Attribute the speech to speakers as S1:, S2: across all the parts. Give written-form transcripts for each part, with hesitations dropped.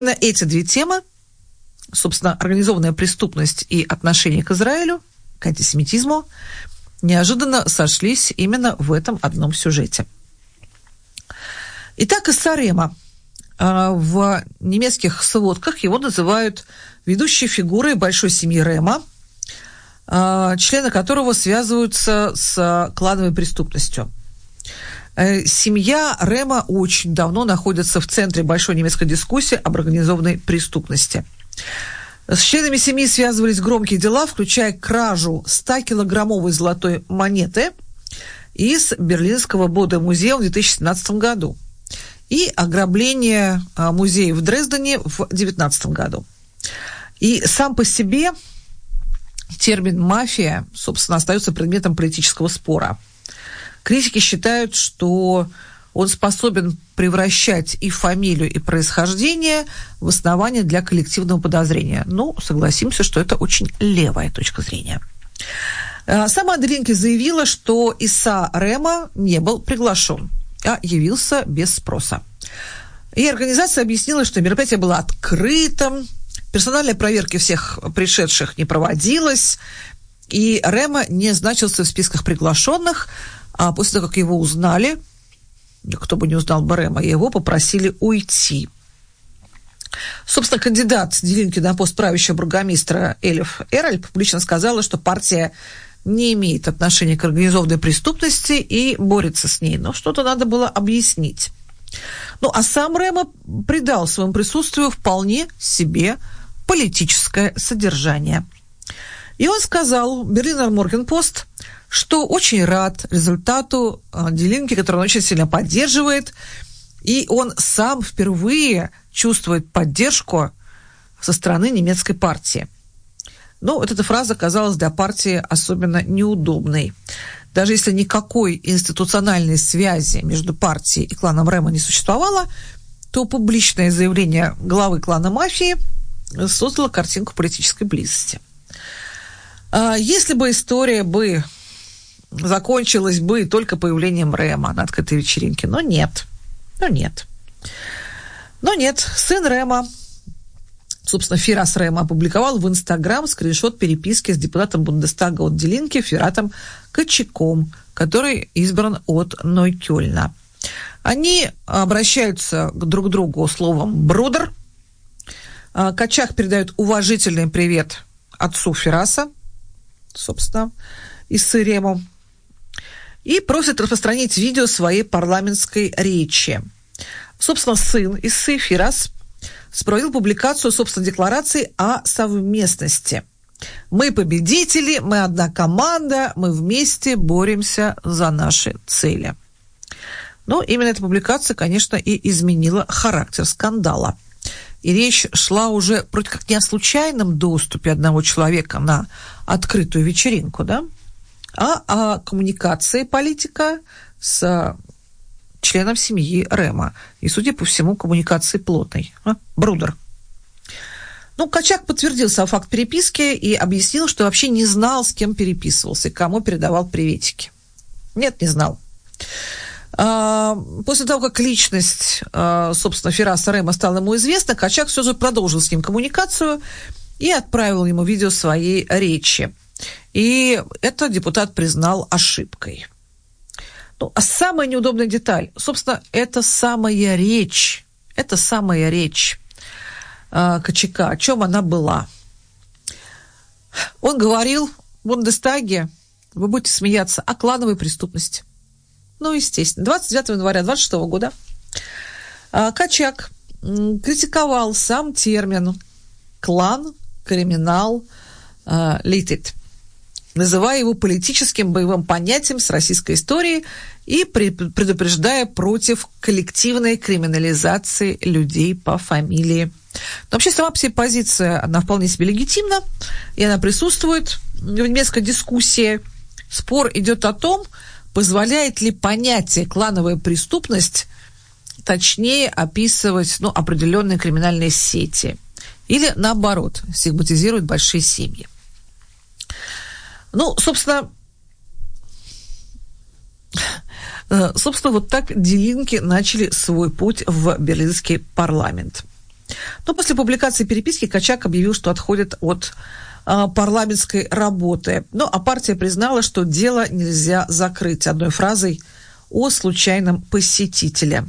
S1: эти две темы, собственно, организованная преступность и отношение к Израилю, к антисемитизму, неожиданно сошлись именно в этом одном сюжете. Итак, Исса Рема. В немецких сводках его называют ведущей фигурой большой семьи Рема, члены которого связываются с клановой преступностью. Семья Рема очень давно находится в центре большой немецкой дискуссии об организованной преступности. С членами семьи связывались громкие дела, включая кражу 100-килограммовой золотой монеты из Берлинского Боде-музея в 2017 году и ограбление музея в Дрездене в 2019 году. И сам по себе термин «мафия», собственно, остается предметом политического спора. Критики считают, что он способен превращать и фамилию, и происхождение в основание для коллективного подозрения. Ну, согласимся, что это очень левая точка зрения. Сама Делинке заявила, что Исса Рема не был приглашен, а явился без спроса. И организация объяснила, что мероприятие было открытым, персональной проверки всех пришедших не проводилось, и Рема не значился в списках приглашенных, а после того, как его узнали, кто бы не узнал бы Рема, его попросили уйти. Собственно, кандидат Делинки на пост правящего бургомистра Элиф Эраль публично сказала, что партия не имеет отношения к организованной преступности и борется с ней. Но что-то надо было объяснить. Ну, а сам Рема придал своему присутствию вполне себе политическое содержание. И он сказал Берлинер Моргенпост, что очень рад результату Делинки, который он очень сильно поддерживает, и он сам впервые чувствует поддержку со стороны немецкой партии. Но вот эта фраза казалась для партии особенно неудобной. Даже если никакой институциональной связи между партией и кланом Рема не существовало, то публичное заявление главы клана мафии создало картинку политической близости. Если бы история закончилась бы только появлением Рема на открытой вечеринке, но нет. Сын Рема, собственно, Фирас Рема, опубликовал в Инстаграм скриншот переписки с депутатом Бундестага от Делинки Фиратом Качаком, который избран от Нойкёльна. Они обращаются друг к другу словом «брудер». Качак передает уважительный привет отцу Фираса, собственно, Иссы Рему, и просит распространить видео своей парламентской речи. Собственно, сын Иссы, Фирас, провел публикацию собственной декларации о совместности. Мы победители, мы одна команда, мы вместе боремся за наши цели. Но именно эта публикация, конечно, и изменила характер скандала. И речь шла уже вроде как не о случайном доступе одного человека на открытую вечеринку, да, а о коммуникации политика с членом семьи Рема. И, судя по всему, коммуникации плотной. Брудер. Ну, Качак подтвердил сам факт переписки и объяснил, что вообще не знал, с кем переписывался и кому передавал приветики. Нет, не знал. После того, как личность, собственно, Фираса Рема стала ему известна, Качак все же продолжил с ним коммуникацию и отправил ему видео своей речи. И это депутат признал ошибкой. Ну, а самая неудобная деталь, собственно, это самая речь Качака, о чем она была. Он говорил в Бундестаге, вы будете смеяться, о клановой преступности. Ну, естественно. 29 января 26 года Качак критиковал сам термин «клан», «криминал», «литит», называя его политическим боевым понятием с российской историей и предупреждая против коллективной криминализации людей по фамилии. Но вообще сама по себе позиция, она вполне себе легитимна, и она присутствует в немецкой дискуссии. Спор идет о том, позволяет ли понятие «клановая преступность» точнее описывать определенные криминальные сети или, наоборот, стигматизирует большие семьи. Ну, собственно, вот так Делинки начали свой путь в берлинский парламент. Но после публикации переписки Качак объявил, что отходит от парламентской работы. Ну, а партия признала, что дело нельзя закрыть одной фразой о случайном посетителе.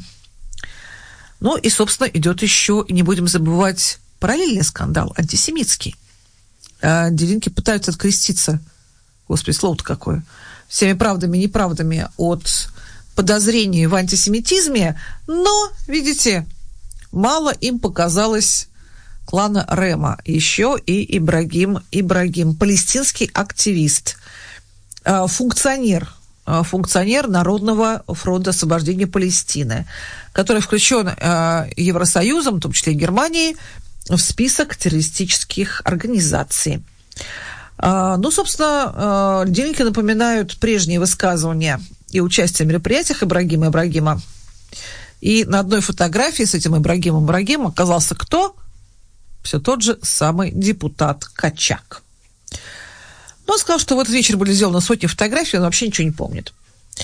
S1: Ну и, собственно, идет еще, не будем забывать, параллельный скандал, антисемитский. Делинки пытаются откреститься, господи, слово-то какое, всеми правдами и неправдами от подозрений в антисемитизме, но, видите, мало им показалось клана Рема. Еще и Ибрагим, палестинский активист, функционер Народного фронта освобождения Палестины, который включен Евросоюзом, в том числе и Германией, в список террористических организаций. Ну, собственно, Делинки напоминают прежние высказывания и участие в мероприятиях Ибрагима. И на одной фотографии с этим Ибрагимом оказался кто? Все тот же самый депутат Качак. Но он сказал, что в этот вечер были сделаны сотни фотографий, он вообще ничего не помнит.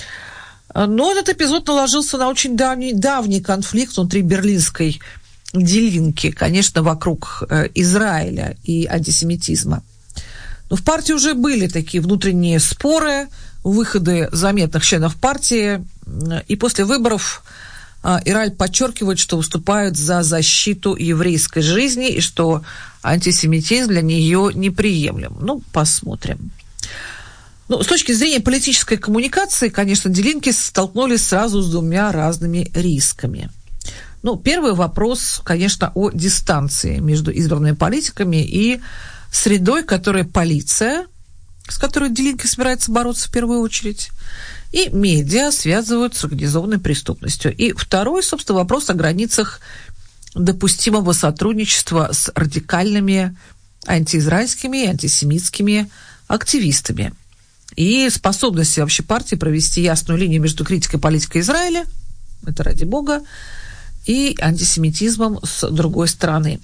S1: Но этот эпизод наложился на очень давний конфликт внутри берлинской Делинки, конечно, вокруг Израиля и антисемитизма. Но в партии уже были такие внутренние споры, выходы заметных членов партии, и после выборов Ираль подчеркивает, что выступают за защиту еврейской жизни и что антисемитизм для нее неприемлем. Ну, посмотрим. Ну, с точки зрения политической коммуникации, конечно, Делинки столкнулись сразу с двумя разными рисками. Ну, первый вопрос, конечно, о дистанции между избранными политиками и средой, которая полиция, с которой Делинки собирается бороться в первую очередь, и медиа связывают с организованной преступностью. И второй, собственно, вопрос о границах допустимого сотрудничества с радикальными антиизраильскими и антисемитскими активистами. И способности вообще партии провести ясную линию между критикой политики Израиля, это ради бога, и антисемитизмом с другой стороны.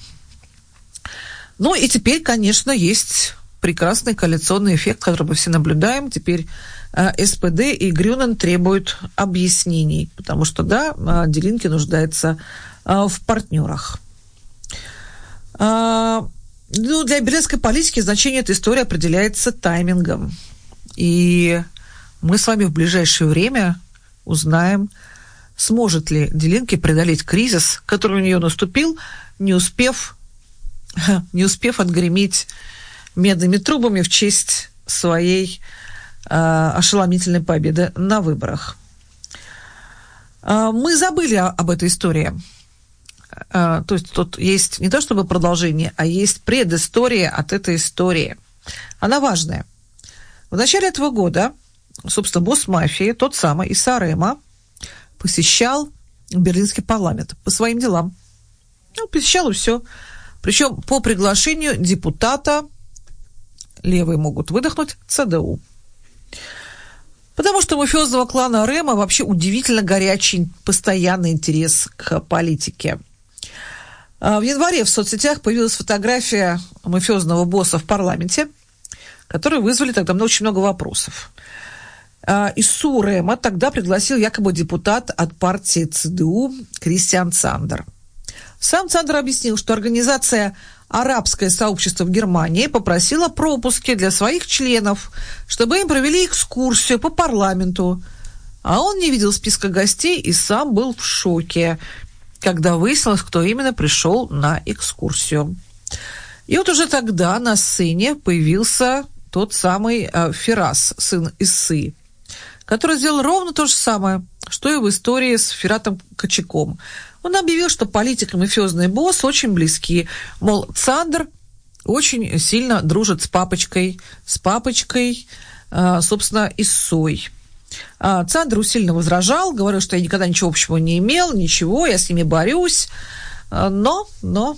S1: Ну и теперь, конечно, есть прекрасный коалиционный эффект, который мы все наблюдаем. Теперь СПД и Грюнен требуют объяснений, потому что, да, Делинки нуждается в партнерах. Ну, для берлинской политики значение этой истории определяется таймингом. И мы с вами в ближайшее время узнаем, сможет ли Делинки преодолеть кризис, который у нее наступил, не успев отгреметь медными трубами в честь своей ошеломительной победы на выборах. Мы забыли об этой истории. То есть тут есть не то чтобы продолжение, а есть предыстория от этой истории. Она важная. В начале этого года, собственно, босс мафии, тот самый Исаа Рема, посещал берлинский парламент по своим делам. Ну, посещал и все. Причем по приглашению депутата, левые могут выдохнуть, ЦДУ. Потому что у мафиозного клана Рема вообще удивительно горячий, постоянный интерес к политике. В январе в соцсетях появилась фотография мафиозного босса в парламенте, которые вызвали тогда очень много вопросов. Исуу Рема тогда пригласил якобы депутат от партии ЦДУ Кристиан Цандер. Сам Цандер объяснил, что организация «Арабское сообщество» в Германии попросила пропуски для своих членов, чтобы им провели экскурсию по парламенту. А он не видел списка гостей и сам был в шоке, когда выяснилось, кто именно пришел на экскурсию. И вот уже тогда на сцене появился тот самый Фирас, сын Иссы, который сделал ровно то же самое, что и в истории с Фиратом Качаком. Он объявил, что политик и мафиозный босс очень близки. Мол, Цандер очень сильно дружит с папочкой, собственно, Иссой. Цандер усиленно возражал, говорил, что я никогда ничего общего не имел, ничего, я с ними борюсь. Но.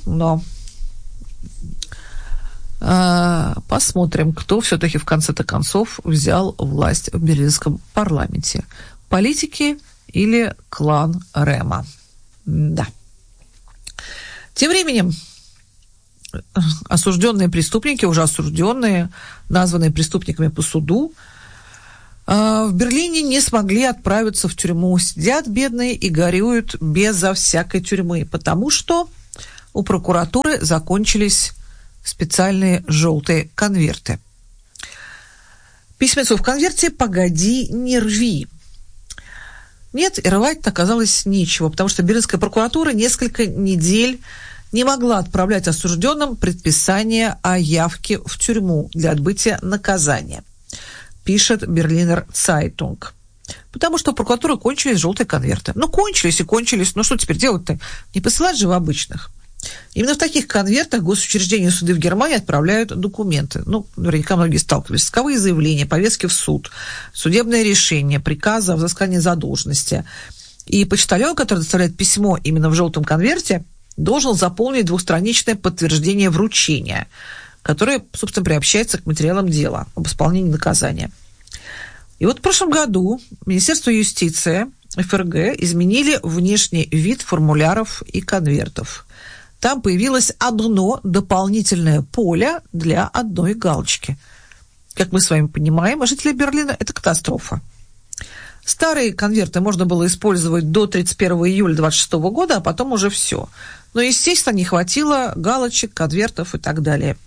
S1: Посмотрим, кто все-таки в конце-то концов взял власть в берлинском парламенте. Политики или клан Рема. Да. Тем временем осужденные преступники, уже осужденные, названные преступниками по суду, в Берлине не смогли отправиться в тюрьму. Сидят бедные и горюют безо всякой тюрьмы, потому что у прокуратуры закончились специальные желтые конверты. Письмецо в конверте «Погоди, не рви». Нет, и рвать-то оказалось нечего, потому что берлинская прокуратура несколько недель не могла отправлять осужденным предписание о явке в тюрьму для отбытия наказания, пишет Берлинер Цайтунг. Потому что у прокуратуры кончились желтые конверты. Кончились и кончились. Что теперь делать-то? Не посылать же в обычных. Именно в таких конвертах госучреждения и суды в Германии отправляют документы. Наверняка многие сталкивались. Исковые заявления, повестки в суд, судебное решение, приказы о взыскании задолженности. И почтальон, который доставляет письмо именно в желтом конверте, должен заполнить двухстраничное подтверждение вручения, которое, собственно, приобщается к материалам дела об исполнении наказания. И вот в прошлом году Министерство юстиции ФРГ изменили внешний вид формуляров и конвертов. Там появилось одно дополнительное поле для одной галочки. Как мы с вами понимаем, жители Берлина – это катастрофа. Старые конверты можно было использовать до 31 июля 2026 года, а потом уже все. Но, естественно, не хватило галочек, конвертов и так далее.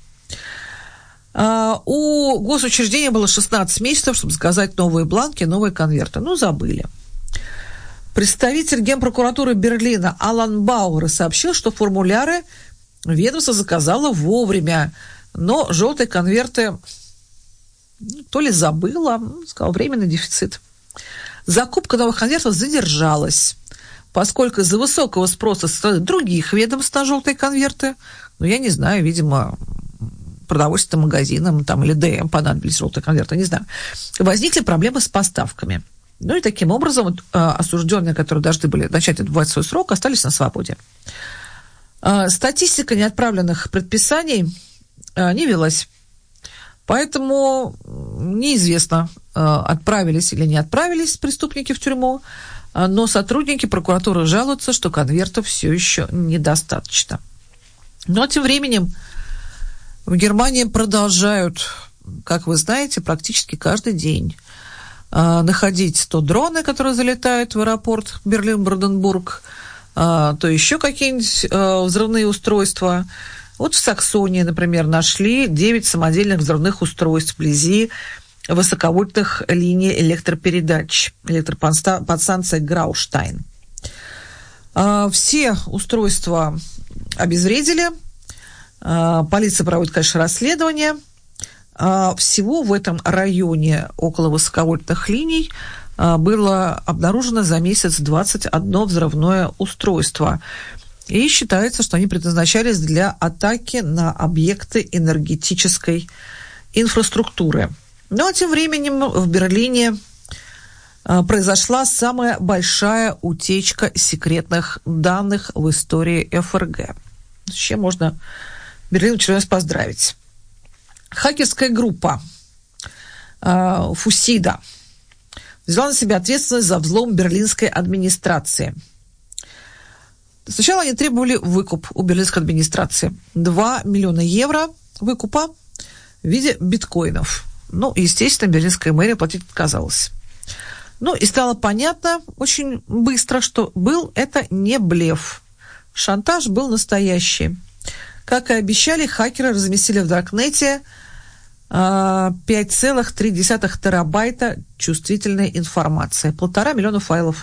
S1: У госучреждения было 16 месяцев, чтобы заказать новые бланки, новые конверты. Забыли. Представитель Генпрокуратуры Берлина Алан Бауэр сообщил, что формуляры ведомство заказало вовремя, но желтые конверты то ли забыло, сказал, временный дефицит. Закупка новых конвертов задержалась, поскольку из-за высокого спроса со стороны других ведомств на желтые конверты, я не знаю, видимо, продовольственным магазинам или ДМ понадобились желтые конверты, не знаю, возникли проблемы с поставками. И таким образом осужденные, которые должны были начать отбывать свой срок, остались на свободе. Статистика неотправленных предписаний не велась. Поэтому неизвестно, отправились или не отправились преступники в тюрьму, но сотрудники прокуратуры жалуются, что конвертов все еще недостаточно. Но тем временем в Германии продолжают, как вы знаете, практически каждый день находить то дроны, которые залетают в аэропорт Берлин-Бранденбург, то еще какие-нибудь взрывные устройства. Вот в Саксонии, например, нашли 9 самодельных взрывных устройств вблизи высоковольтных линий электропередач, электроподстанции Грауштайн. Все устройства обезвредили. Полиция проводит, конечно, расследование. Всего в этом районе около высоковольтных линий было обнаружено за месяц 21 взрывное устройство. И считается, что они предназначались для атаки на объекты энергетической инфраструктуры. Но тем временем в Берлине произошла самая большая утечка секретных данных в истории ФРГ. С чем можно Берлин в очередной раз поздравить. Хакерская группа Фусида взяла на себя ответственность за взлом берлинской администрации. Сначала они требовали выкуп у берлинской администрации. 2 миллиона евро выкупа в виде биткоинов. Естественно, берлинская мэрия платить отказалась. И стало понятно очень быстро, что это не блеф. Шантаж был настоящий. Как и обещали, хакеры разместили в Даркнете 5,3 терабайта чувствительной информации. 1,5 миллиона файлов.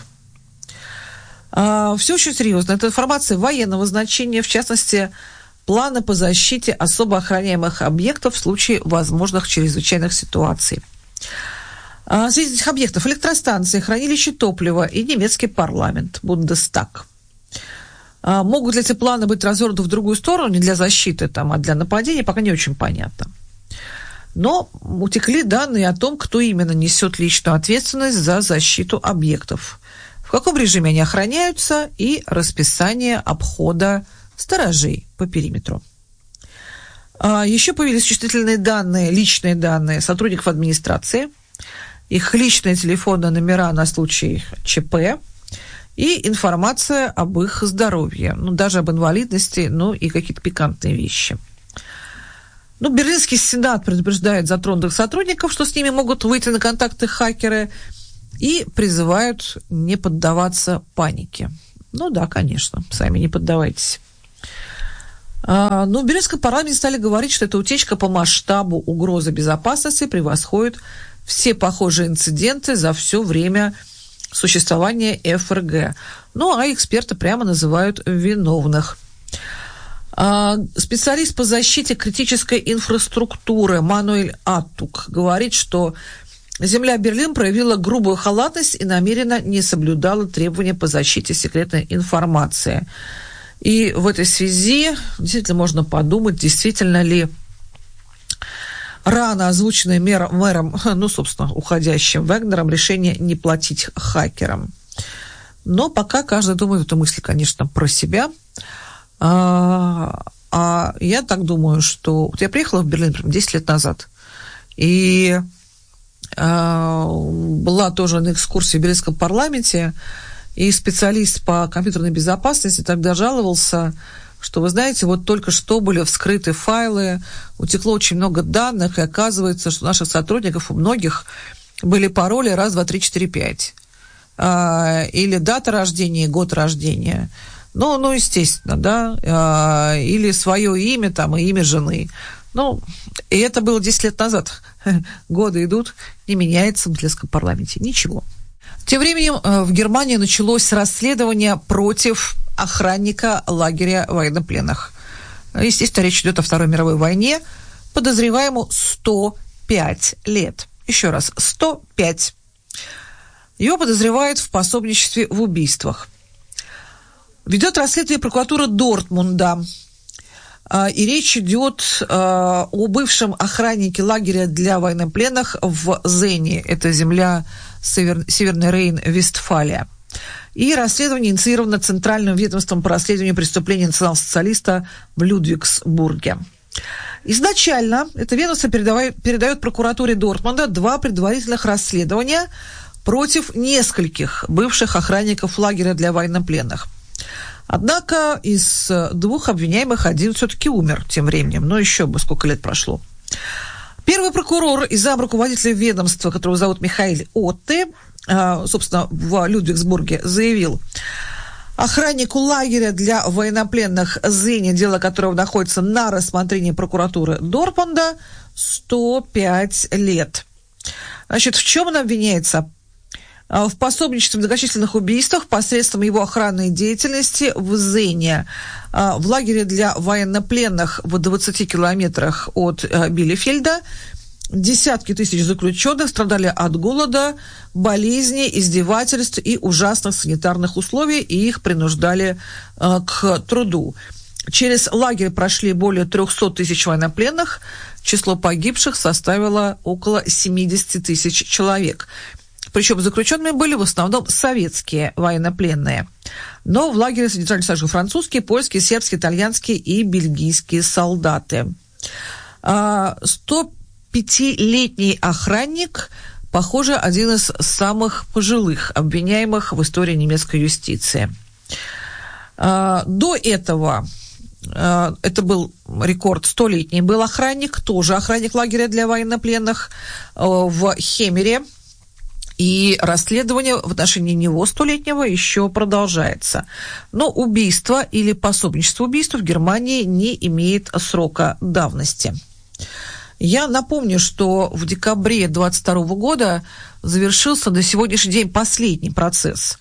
S1: Все очень серьезно. Это информация военного значения, в частности, планы по защите особо охраняемых объектов в случае возможных чрезвычайных ситуаций. Среди этих объектов электростанции, хранилище топлива и немецкий парламент, Бундестаг. Могут ли эти планы быть развернуты в другую сторону, не для защиты, а для нападения, пока не очень понятно. Но утекли данные о том, кто именно несет личную ответственность за защиту объектов, в каком режиме они охраняются и расписание обхода сторожей по периметру. Еще появились чувствительные данные, личные данные сотрудников администрации, их личные телефонные номера на случай ЧП и информация об их здоровье, даже об инвалидности, и какие-то пикантные вещи. Берлинский Сенат предупреждает затронутых сотрудников, что с ними могут выйти на контакты хакеры, и призывают не поддаваться панике. Да, конечно, сами не поддавайтесь. Но в берлинском парламенте стали говорить, что эта утечка по масштабу угрозы безопасности превосходит все похожие инциденты за все время существования ФРГ. Ну, а эксперты прямо называют виновных. Специалист по защите критической инфраструктуры Мануэль Аттук говорит, что земля Берлин проявила грубую халатность и намеренно не соблюдала требования по защите секретной информации. И в этой связи действительно можно подумать, действительно ли рано озвученное мэром, ну, собственно, уходящим Вагнером, решение не платить хакерам. Но пока каждый думает эту мысль, конечно, про себя. А я так думаю, что... Вот я приехала в Берлин 10 лет назад, и была тоже на экскурсии в берлинском парламенте, и специалист по компьютерной безопасности тогда жаловался, что, вы знаете, вот только что были вскрыты файлы, утекло очень много данных, и оказывается, что у наших сотрудников, у многих, были пароли 1, 2, 3, 4, 5. Или дата рождения, год рождения. Ну, естественно, да. Или свое имя, там, и имя жены. Ну, и это было 10 лет назад. Годы идут, не меняется в берлинском парламенте. Ничего. Тем временем в Германии началось расследование против охранника лагеря военнопленных. Естественно, речь идет о Второй мировой войне. Подозреваемому 105 лет. Еще раз, 105. Его подозревают в пособничестве в убийствах. Ведет расследование прокуратура Дортмунда. И речь идет о бывшем охраннике лагеря для военнопленных в Зене. Это земля Северный Рейн-Вестфалия. И расследование инициировано Центральным ведомством по расследованию преступлений национал-социалиста в Людвигсбурге. Изначально это ведомство передает прокуратуре Дортмунда 2 предварительных расследования против нескольких бывших охранников лагеря для военнопленных. Однако из 2 обвиняемых один все-таки умер тем временем, но еще бы сколько лет прошло. Первый прокурор и замруководителя ведомства, которого зовут Михаил Отте, собственно, в Людвигсбурге, заявил: охраннику лагеря для военнопленных Зене, дело которого находится на рассмотрении прокуратуры Дортмунда, 105 лет. Значит, в чем он обвиняется? В пособничестве в многочисленных убийствах посредством его охранной деятельности в Зене, в лагере для военнопленных в 20 километрах от Билефельда. Десятки тысяч заключенных страдали от голода, болезней, издевательств и ужасных санитарных условий, и их принуждали к труду. Через лагерь прошли более 300 тысяч военнопленных, число погибших составило около 70 тысяч человек. Причем заключенными были в основном советские военнопленные. Но в лагере содержались также французские, польские, сербские, итальянские и бельгийские солдаты. 105-летний охранник, похоже, один из самых пожилых обвиняемых в истории немецкой юстиции. До этого, это был рекорд, 100-летний был охранник, тоже охранник лагеря для военнопленных в Хемере. И расследование в отношении него, 100-летнего, еще продолжается. Но убийство или пособничество убийству в Германии не имеет срока давности. Я напомню, что в декабре 2022 года завершился на сегодняшний день последний процесс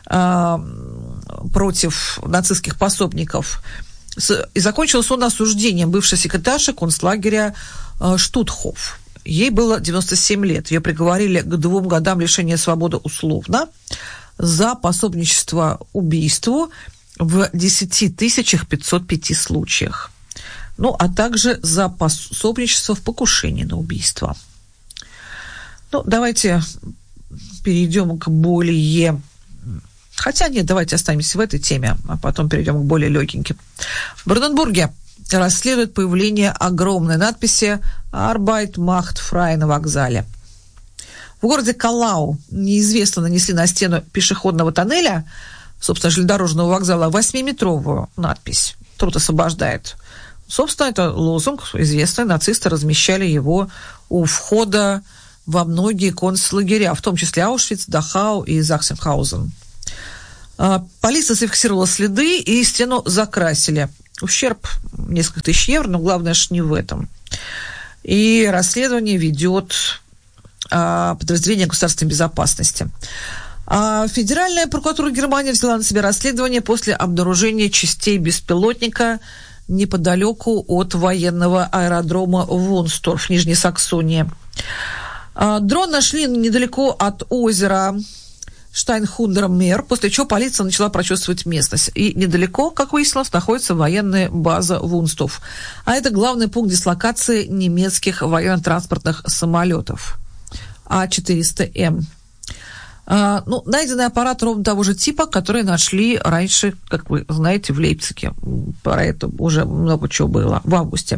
S1: против нацистских пособников. И закончился он осуждением бывшей секретарши концлагеря Штутхоф. Ей было 97 лет. Ее приговорили к 2 годам лишения свободы условно за пособничество убийству в 10 505 случаях. Ну, а также за пособничество в покушении на убийство. Ну, давайте перейдем к более... Хотя нет, давайте останемся в этой теме, а потом перейдем к более легеньким. В Бранденбурге расследует появление огромной надписи «Arbeit macht frei» на вокзале. В городе Калау неизвестно нанесли на стену пешеходного тоннеля, собственно, железнодорожного вокзала, 8-метровую надпись «Труд освобождает». Собственно, это лозунг известный, нацисты размещали его у входа во многие концлагеря, в том числе Аушвиц, Дахау и Захсенхаузен. Полиция зафиксировала следы и стену закрасили. Ущерб несколько тысяч евро, но главное же не в этом. И расследование ведет подразделение государственной безопасности. Федеральная прокуратура Германии взяла на себя расследование после обнаружения частей беспилотника неподалеку от военного аэродрома Вунсторф, Нижней Саксонии. Дрон нашли недалеко от озера Штайнхундер-Мер, после чего полиция начала прочесывать местность. И недалеко, как выяснилось, находится военная база Вунсторф. А это главный пункт дислокации немецких военно-транспортных самолетов А400М. Найденный аппарат ровно того же типа, который нашли раньше, как вы знаете, в Лейпциге. Про это уже много чего было в августе.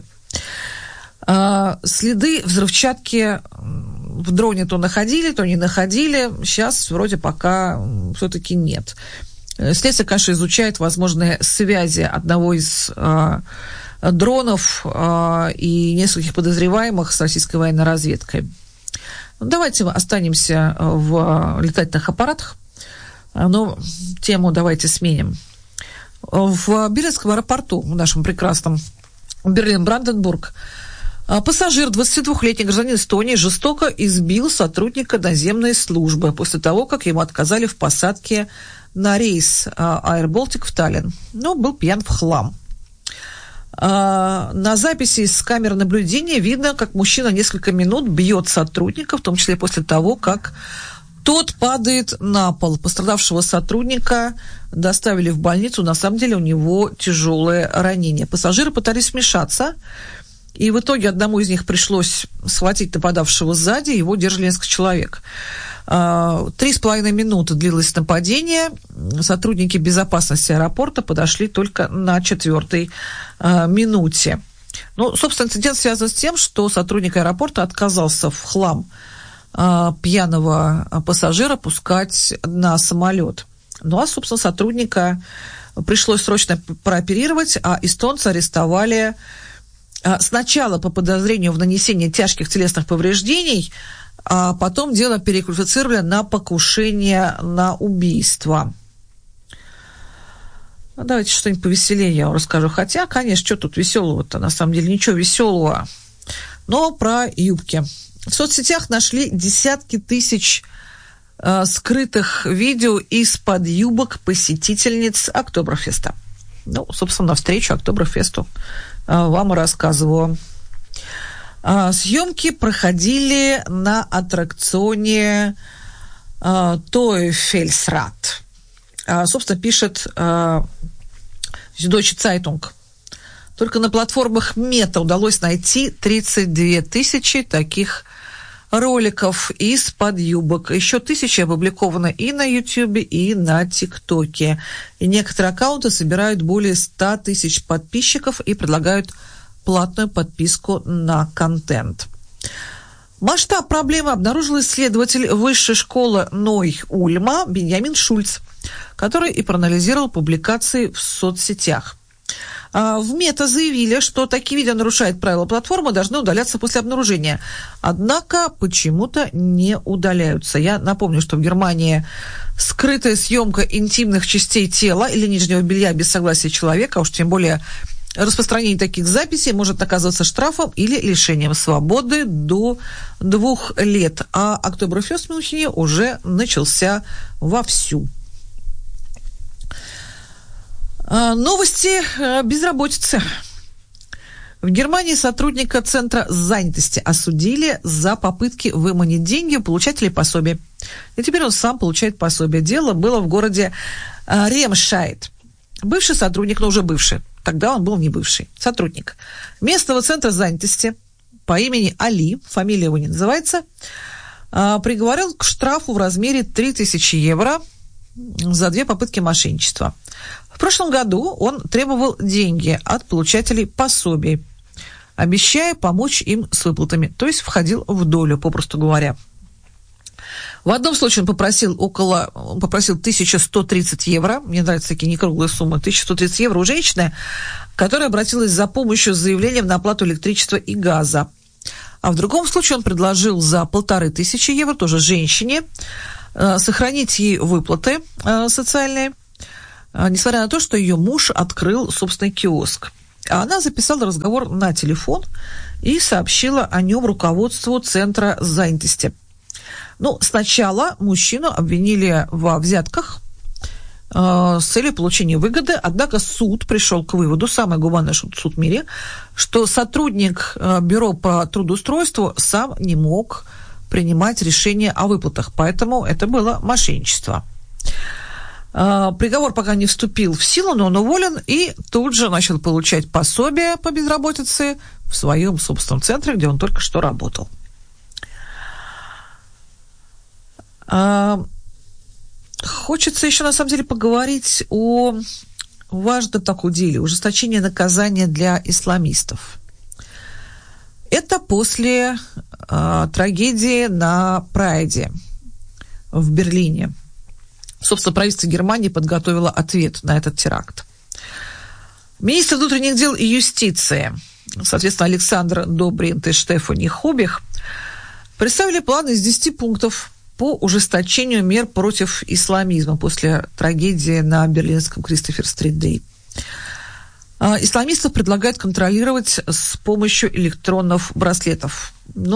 S1: Следы взрывчатки в дроне то находили, то не находили. Сейчас вроде пока все-таки нет. Следствие, конечно, изучает возможные связи одного из дронов и нескольких подозреваемых с российской военной разведкой. Давайте останемся в летательных аппаратах, но тему давайте сменим. В Берлинском аэропорту, в нашем прекрасном Берлин-Бранденбург, пассажир, 22-летний гражданин Эстонии, жестоко избил сотрудника наземной службы после того, как ему отказали в посадке на рейс Air Baltic в Таллин. Был пьян в хлам. На записи с камер наблюдения видно, как мужчина несколько минут бьет сотрудника, в том числе после того, как тот падает на пол. Пострадавшего сотрудника доставили в больницу. На самом деле у него тяжелое ранение. Пассажиры пытались вмешаться, и в итоге одному из них пришлось схватить нападавшего сзади, его держали несколько человек. 3,5 минуты длилось нападение. Сотрудники безопасности аэропорта подошли только на 4-й минуте. Собственно, инцидент связан с тем, что сотрудник аэропорта отказался в хлам пьяного пассажира пускать на самолет. Собственно, сотрудника пришлось срочно прооперировать, а эстонца арестовали сначала по подозрению в нанесении тяжких телесных повреждений, а потом дело переквалифицировали на покушение на убийство. Давайте что-нибудь повеселее я вам расскажу. Хотя, конечно, что тут веселого-то? На самом деле ничего веселого. Но про юбки. В соцсетях нашли десятки тысяч скрытых видео из-под юбок посетительниц Октоберфеста. Собственно, навстречу Октоберфесту вам и рассказываю. Съемки проходили на аттракционе Тойфельсрат. Собственно, пишет Deutsche Zeitung. Только на платформах Мета удалось найти 32 тысячи таких роликов из-под юбок. Еще 1000 опубликовано и на Ютьюбе, и на ТикТоке. И некоторые аккаунты собирают более 100 тысяч подписчиков и предлагают платную подписку на контент. Масштаб проблемы обнаружил исследователь высшей школы Ной-Ульма Беньямин Шульц, который и проанализировал публикации в соцсетях. В Мета заявили, что такие видео нарушают правила платформы, должны удаляться после обнаружения. Однако почему-то не удаляются. Я напомню, что в Германии скрытая съемка интимных частей тела или нижнего белья без согласия человека, а уж тем более распространение таких записей, может наказываться штрафом или лишением свободы до 2 лет. А Октоберфест в Мюнхене уже начался вовсю. Новости безработицы. В Германии сотрудника Центра занятости осудили за попытки выманить деньги у получателей пособий. И теперь он сам получает пособие. Дело было в городе Ремшайд. Бывший сотрудник, но уже бывший, тогда он был не бывший, сотрудник местного центра занятости по имени Али, фамилия его не называется, приговорил к штрафу в размере 3000 евро за 2 попытки мошенничества. В прошлом году он требовал деньги от получателей пособий, обещая помочь им с выплатами, то есть входил в долю, попросту говоря. В одном случае он попросил 1130 евро, мне нравятся такие некруглые суммы, 1130 евро у женщины, которая обратилась за помощью с заявлением на оплату электричества и газа. А в другом случае он предложил за 1500 евро, тоже женщине, сохранить ей выплаты социальные, несмотря на то, что ее муж открыл собственный киоск. А она записала разговор на телефон и сообщила о нем руководству Центра занятости. Сначала мужчину обвинили во взятках с целью получения выгоды, однако суд пришел к выводу, самый гуманный суд в мире, что сотрудник бюро по трудоустройству сам не мог принимать решение о выплатах, поэтому это было мошенничество. Приговор пока не вступил в силу, но он уволен и тут же начал получать пособие по безработице в своем собственном центре, где он только что работал. Хочется еще, на самом деле, поговорить о важном таком деле – ужесточение наказания для исламистов. Это после трагедии на Прайде в Берлине. Собственно, правительство Германии подготовило ответ на этот теракт. Министр внутренних дел и юстиции, соответственно, Александр Добринт и Штефани Хобих, представили план из 10 пунктов по ужесточению мер против исламизма после трагедии на берлинском Кристофер-стрит-Дэй. Исламистов предлагают контролировать с помощью электронных браслетов.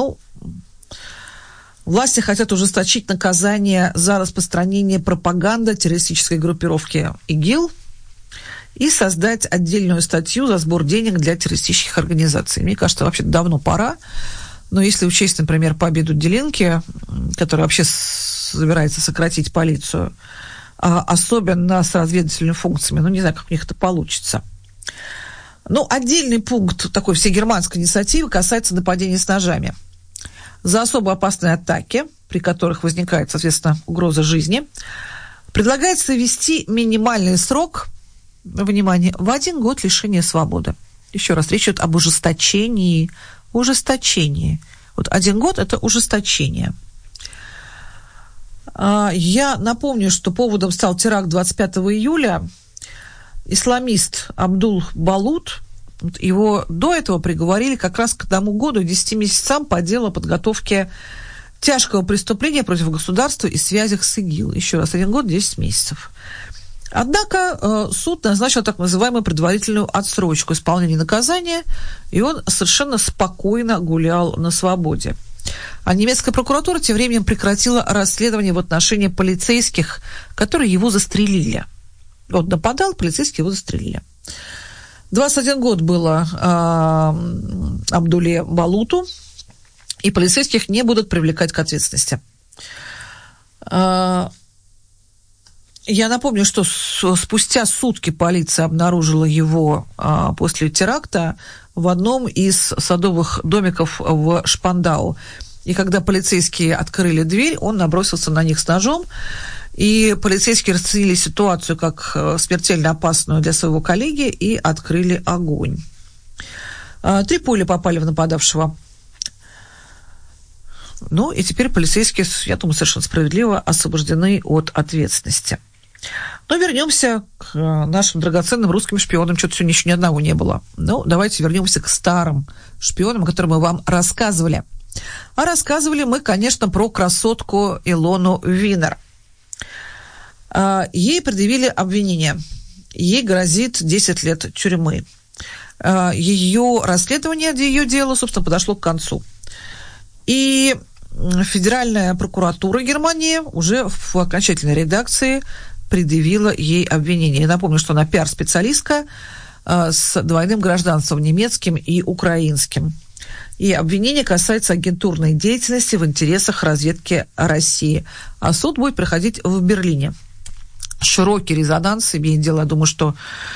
S1: Власти хотят ужесточить наказание за распространение пропаганды террористической группировки ИГИЛ и создать отдельную статью за сбор денег для террористических организаций. Мне кажется, вообще давно пора. Но если учесть, например, победу Делинки, которая вообще собирается сократить полицию, особенно с разведывательными функциями, не знаю, как у них это получится. Отдельный пункт такой всегерманской инициативы касается нападений с ножами. За особо опасные атаки, при которых возникает, соответственно, угроза жизни, предлагается ввести минимальный срок, внимание, в 1 год лишения свободы. Еще раз, речь идет об ужесточении. Вот 1 год – это ужесточение. Я напомню, что поводом стал теракт 25 июля. Исламист Абдул Балут, его до этого приговорили как раз к 1 году и 10 месяцам по делу о подготовке тяжкого преступления против государства и связях с ИГИЛ. Еще раз, 1 год, 10 месяцев. Однако суд назначил так называемую предварительную отсрочку исполнения наказания, и он совершенно спокойно гулял на свободе. А немецкая прокуратура тем временем прекратила расследование в отношении полицейских, которые его застрелили. Он нападал, полицейские его застрелили. 21 год было Абдуле Балуту, и полицейских не будут привлекать к ответственности. Я напомню, что спустя сутки полиция обнаружила его после теракта в одном из садовых домиков в Шпандау. И когда полицейские открыли дверь, он набросился на них с ножом. И полицейские расценили ситуацию как смертельно опасную для своего коллеги и открыли огонь. 3 пули попали в нападавшего. И теперь полицейские, я думаю, совершенно справедливо освобождены от ответственности. Но вернемся к нашим драгоценным русским шпионам. Что-то сегодня еще ни одного не было. Давайте вернемся к старым шпионам, о которых мы вам рассказывали. А рассказывали мы, конечно, про красотку Илону Винер. Ей предъявили обвинение. Ей грозит 10 лет тюрьмы. Ее расследование, ее дело, собственно, подошло к концу. И Федеральная прокуратура Германии уже в окончательной редакции предъявила ей обвинение. Я напомню, что она пиар-специалистка с двойным гражданством, немецким и украинским. И обвинение касается агентурной деятельности в интересах разведки России. А суд будет проходить в Берлине. Широкий резонанс имеет дело. Я думаю, что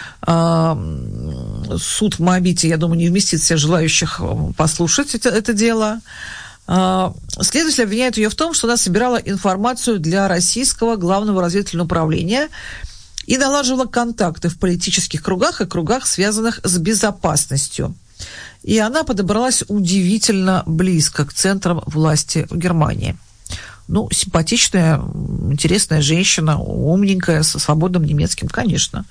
S1: суд в Моабите, не вместит всех желающих послушать это дело. Следователь обвиняет ее в том, что она собирала информацию для российского главного разведывательного управления и налаживала контакты в политических кругах и кругах, связанных с безопасностью. И она подобралась удивительно близко к центрам власти в Германии. Симпатичная, интересная женщина, умненькая, со свободным немецким, конечно.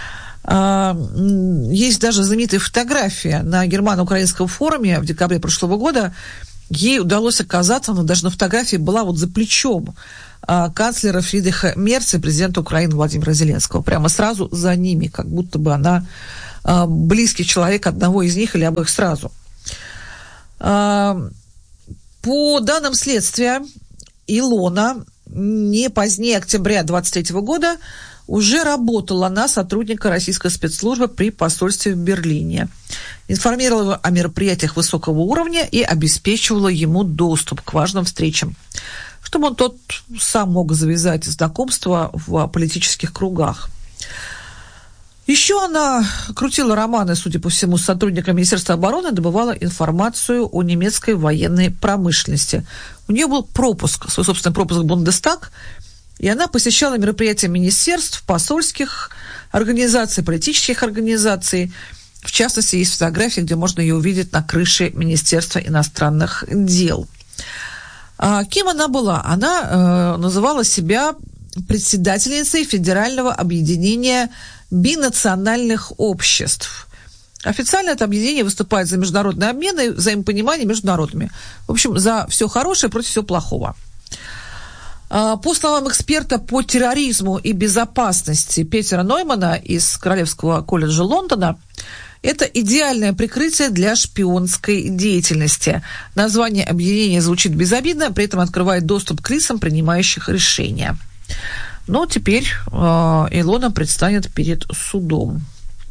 S1: Есть даже знаменитая фотография на германо-украинском форуме в декабре прошлого года. Ей удалось оказаться, она даже на фотографии была за плечом канцлера Фридриха Мерца и президента Украины Владимира Зеленского. Прямо сразу за ними, как будто бы она близкий человек одного из них или обоих сразу. По данным следствия, Илона не позднее октября 2023 года уже работала на сотрудника российской спецслужбы при посольстве в Берлине. Информировала о мероприятиях высокого уровня и обеспечивала ему доступ к важным встречам, чтобы он тот сам мог завязать знакомства в политических кругах. Еще она крутила романы, судя по всему, с сотрудником Министерства обороны, добывала информацию о немецкой военной промышленности. У нее был пропуск, свой собственный пропуск в Бундестаг, и она посещала мероприятия министерств, посольских организаций, политических организаций. В частности, есть фотографии, где можно ее увидеть на крыше Министерства иностранных дел. Кем она была? Она называла себя председательницей Федерального объединения бинациональных обществ. Официально это объединение выступает за международный обмен и взаимопонимание между народами. В общем, за все хорошее против всего плохого. По словам эксперта по терроризму и безопасности Петера Ноймана из Королевского колледжа Лондона, это идеальное прикрытие для шпионской деятельности. Название объединения звучит безобидно, при этом открывает доступ к лицам, принимающих решения. Но теперь Илона предстанет перед судом.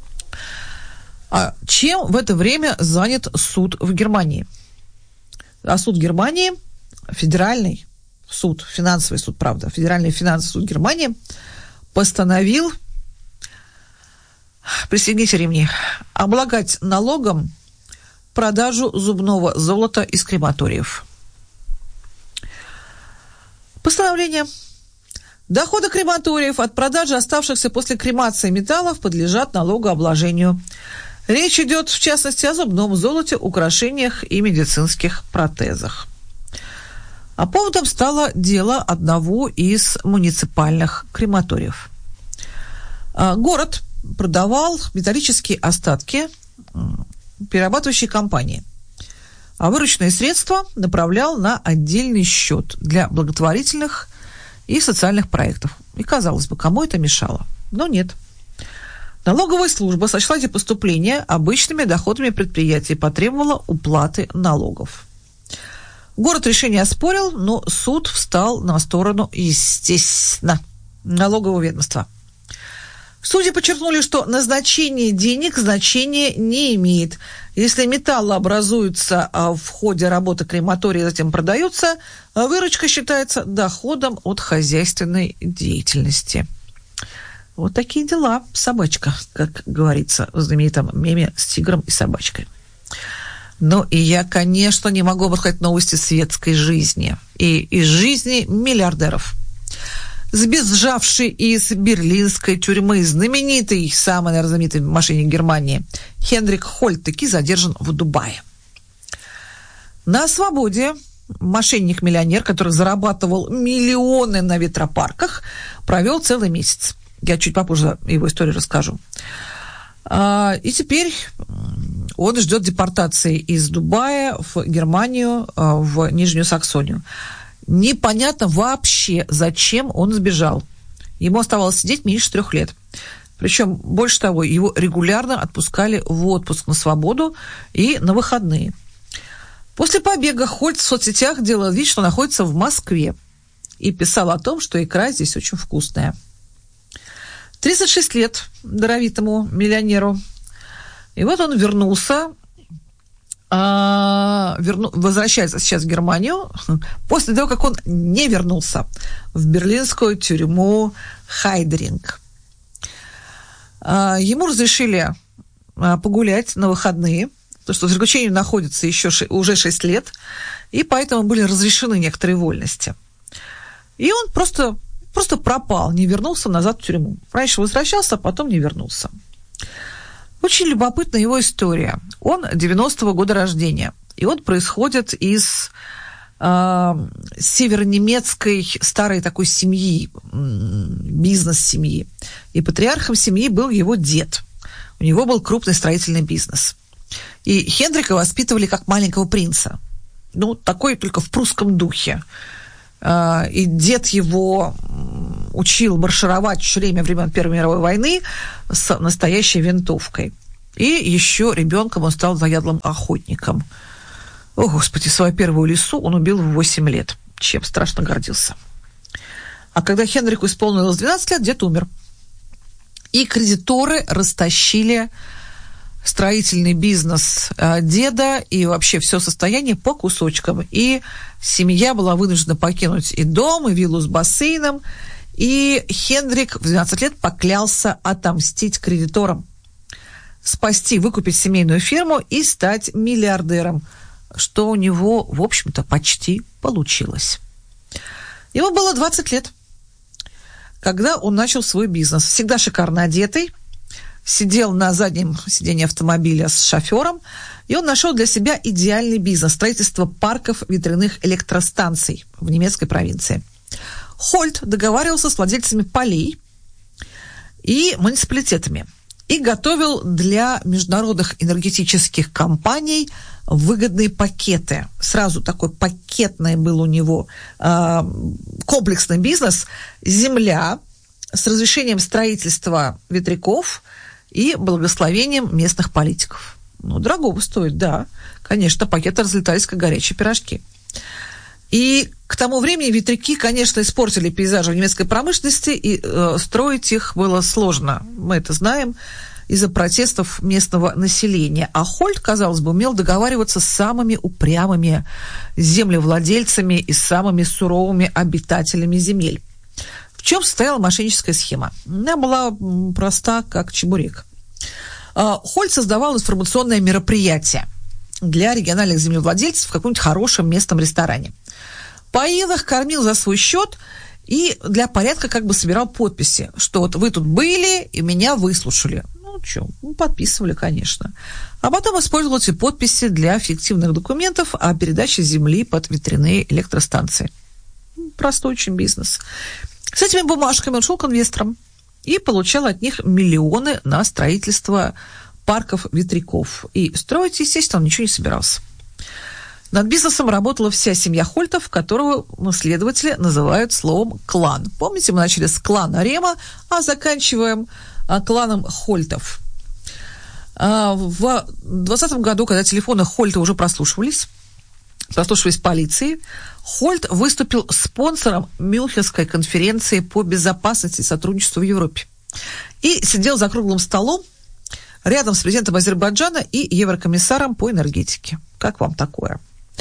S1: А чем в это время занят суд в Германии? А суд Германии, федеральный суд, финансовый суд, правда, федеральный финансовый суд Германии постановил, пристегните ремни, облагать налогом продажу зубного золота из крематориев. Постановление. Доходы крематориев от продажи оставшихся после кремации металлов подлежат налогообложению. Речь идет, в частности, о зубном золоте, украшениях и медицинских протезах. А поводом стало дело одного из муниципальных крематориев. Город продавал металлические остатки перерабатывающей компании, а вырученные средства направлял на отдельный счет для благотворительных и социальных проектов. И, казалось бы, кому это мешало? Но нет. Налоговая служба сочла эти поступления обычными доходами предприятия и потребовала уплаты налогов. Город решение оспорил, но суд встал на сторону, естественно, налогового ведомства. Судьи подчеркнули, что назначение денег значения не имеет. Если металлы образуются в ходе работы крематория и затем продаются, выручка считается доходом от хозяйственной деятельности. Вот такие дела, собачка, как говорится в знаменитом меме с тигром и собачкой. Ну и я, конечно, не могу обсуждать новости светской жизни и из жизни миллиардеров. Сбежавший из берлинской тюрьмы знаменитый, самый, наверное, знаменитый мошенник Германии Хенрик Хольт таки задержан в Дубае. На свободе мошенник-миллионер, который зарабатывал миллионы на ветропарках, провел целый месяц. Я чуть попозже его историю расскажу. И теперь он ждет депортации из Дубая в Германию, в Нижнюю Саксонию. Непонятно вообще, зачем он сбежал. Ему оставалось сидеть меньше 3 лет. Причем, больше того, его регулярно отпускали в отпуск на свободу и на выходные. После побега Хольт в соцсетях делал вид, что находится в Москве, и писал о том, что икра здесь очень вкусная. 36 лет даровитому миллионеру. И вот он вернулся, возвращается сейчас в Германию, после того, как он не вернулся в берлинскую тюрьму Хайдеринг. Ему разрешили погулять на выходные, потому что в заключении находится уже 6 лет, и поэтому были разрешены некоторые вольности. И он просто пропал, не вернулся назад в тюрьму. Раньше возвращался, а потом не вернулся. Очень любопытна его история. Он 90-го года рождения, и он происходит из северонемецкой старой такой семьи, бизнес-семьи. И патриархом семьи был его дед. У него был крупный строительный бизнес. И Хенрика воспитывали как маленького принца. Ну, такой только в прусском духе. и дед его учил маршировать все время времен Первой мировой войны с настоящей винтовкой. И еще ребенком он стал заядлым охотником. О, Господи, свою первую лису он убил в 8 лет, чем страшно гордился. А когда Хенрику исполнилось 12 лет, дед умер. И кредиторы растащили строительный бизнес деда и вообще все состояние по кусочкам. И семья была вынуждена покинуть и дом, и виллу с бассейном. И Хенрик в 12 лет поклялся отомстить кредиторам, спасти, выкупить семейную фирму и стать миллиардером, что у него, в общем-то, почти получилось. Ему было 20 лет, когда он начал свой бизнес. Всегда шикарно одетый, сидел на заднем сиденье автомобиля с шофером, и он нашел для себя идеальный бизнес – строительство парков ветряных электростанций в немецкой провинции. Хольт договаривался с владельцами полей и муниципалитетами и готовил для международных энергетических компаний выгодные пакеты. Сразу такой пакетный был у него комплексный бизнес. Земля с разрешением строительства ветряков и благословением местных политиков. Ну, дорого стоит, да. Конечно, пакеты разлетались, как горячие пирожки. И к тому времени ветряки, конечно, испортили пейзажи в немецкой промышленности, и строить их было сложно. Мы это знаем из-за протестов местного населения. А Хольт, казалось бы, умел договариваться с самыми упрямыми землевладельцами и самыми суровыми обитателями земель. В чем состояла мошенническая схема? Она была проста, как чебурек. Хольт создавал информационное мероприятие для региональных землевладельцев в каком-нибудь хорошем местном ресторане. Поил их, кормил за свой счет и для порядка как бы собирал подписи, что вот вы тут были и меня выслушали. Ну, что, подписывали, конечно. А потом использовал эти подписи для фиктивных документов о передаче земли под ветряные электростанции. Простой очень бизнес. С этими бумажками он шел к инвесторам и получал от них миллионы на строительство парков ветряков. И строить, естественно, он ничего не собирался. Над бизнесом работала вся семья Хольтов, которого следователи называют словом «клан». Помните, мы начали с клана Рема, а заканчиваем кланом Хольтов. В 2020 году, когда телефоны Хольта уже прослушивались полицией, Хольт выступил спонсором Мюнхенской конференции по безопасности и сотрудничеству в Европе. И сидел за круглым столом рядом с президентом Азербайджана и еврокомиссаром по энергетике. Как вам такое?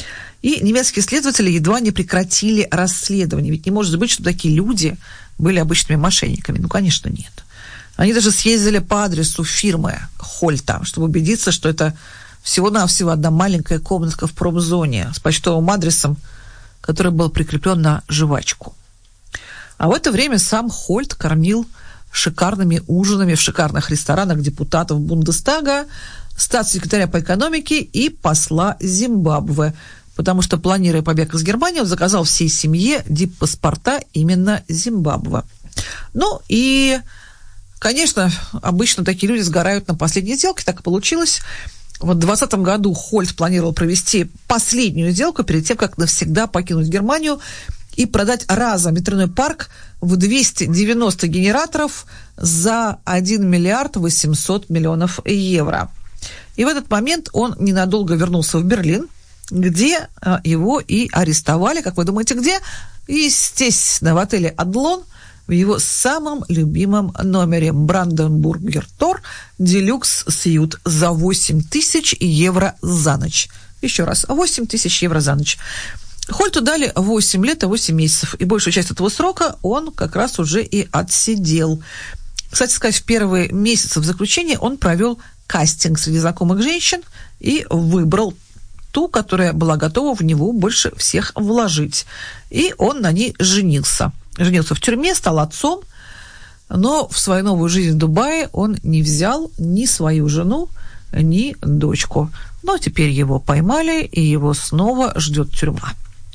S1: И немецкие следователи едва не прекратили расследование. Ведь не может быть, что такие люди были обычными мошенниками. Ну, конечно, нет. Они даже съездили по адресу фирмы Хольта, чтобы убедиться, что это всего-навсего одна маленькая комнатка в промзоне с почтовым адресом, который был прикреплен на жвачку. А в это время сам Хольт кормил шикарными ужинами в шикарных ресторанах депутатов Бундестага, статс-секретаря по экономике и посла Зимбабве, потому что, планируя побег из Германии, он заказал всей семье диппаспорта именно Зимбабве. Ну и, конечно, обычно такие люди сгорают на последней сделке, так и получилось. Вот в 2020 году Хольт планировал провести последнюю сделку перед тем, как навсегда покинуть Германию и продать разом ветряной парк в 290 генераторов за 1 миллиард 800 миллионов евро. И в этот момент он ненадолго вернулся в Берлин, где его и арестовали. Как вы думаете, где? Естественно, в отеле «Адлон», в его самом любимом номере «Бранденбургер Тор Делюкс Сьют» за 8 тысяч евро за ночь. Еще раз, 8 тысяч евро за ночь. Хольту дали 8 лет и 8 месяцев, и большую часть этого срока он как раз уже и отсидел. Кстати сказать, в первые месяцы в заключении он провел кастинг среди знакомых женщин и выбрал ту, которая была готова в него больше всех вложить. И он на ней женился. Женился в тюрьме, стал отцом, но в свою новую жизнь в Дубае он не взял ни свою жену, ни дочку. Но теперь его поймали, и его снова ждет тюрьма.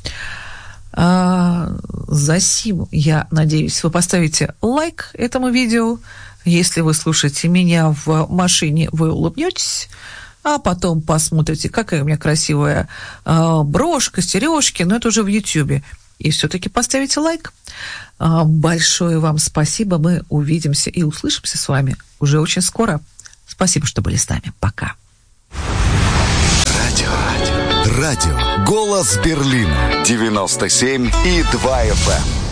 S1: За сим, я надеюсь, вы поставите лайк этому видео. Если вы слушаете меня в машине, вы улыбнетесь, а потом посмотрите, какая у меня красивая брошка, сережки, но это уже в Ютьюбе. и все-таки поставите лайк. Большое вам спасибо. Мы увидимся и услышимся с вами уже очень скоро. Спасибо, что были с нами. Пока.
S2: Радио. Голос Берлина. 97,2 FM.